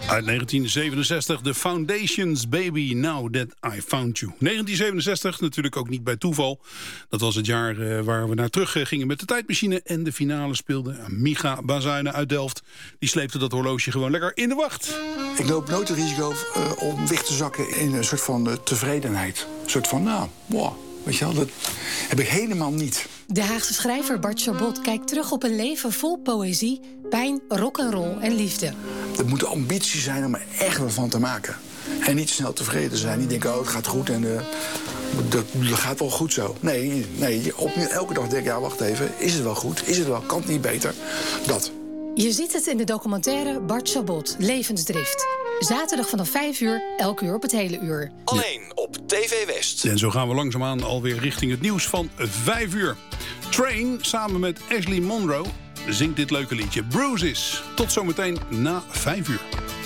Uit 1967, The Foundations, Baby, Now That I Found You. 1967, natuurlijk ook niet bij toeval. Dat was het jaar waar we naar terug gingen met de tijdmachine. En de finale speelde Micha Bazuinen uit Delft. Die sleepte dat horloge gewoon lekker in de wacht. Ik loop nooit het risico om weg te zakken in een soort van tevredenheid. Een soort van, weet je wel, dat heb ik helemaal niet. De Haagse schrijver Bart Chabot kijkt terug op een leven vol poëzie, pijn, rock'n'roll en liefde. Er moet ambitie zijn om er echt wat van te maken. En niet snel tevreden zijn. Niet denken, het gaat goed en dat gaat wel goed zo. Nee, elke dag denk ik, wacht even, is het wel goed? Is het wel, kan het niet beter? Dat. Je ziet het in de documentaire Bart Chabot, Levensdrift. Zaterdag vanaf 5 uur, elk uur op het hele uur. Alleen op TV West. En zo gaan we langzaamaan alweer richting het nieuws van 5 uur. Train, samen met Ashley Monroe, zingt dit leuke liedje. Bruises. Tot zometeen na 5 uur.